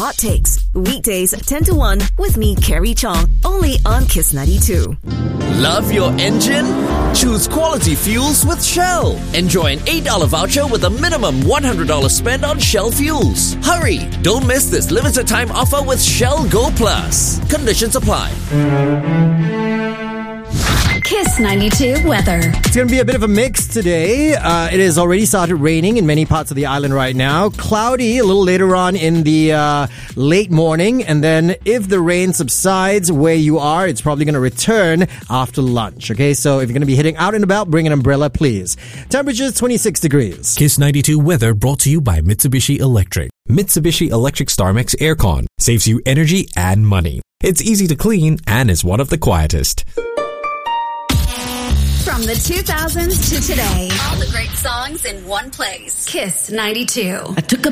Hot Takes, weekdays 10 to 1 with me, Carrie Chong, only on Kiss 92. Love your engine? Choose quality fuels with Shell. Enjoy an $8 voucher with a minimum $100 spend on Shell fuels. Hurry! Don't miss this limited time offer with Shell Go Plus. Conditions apply. Kiss 92 weather. It's going to be a bit of a mix today. It has already started raining in many parts of the island right now. Cloudy a little later on in the late morning. And then if the rain subsides where you are, it's probably going to return after lunch. Okay, so if you're going to be heading out and about, bring an umbrella, please. Temperatures 26 degrees. Kiss 92 weather brought to you by Mitsubishi Electric. Mitsubishi Electric StarMax Aircon saves you energy and money. It's easy to clean and is one of the quietest. From the 2000s to today, all the great songs in one place. Kiss 92. I took a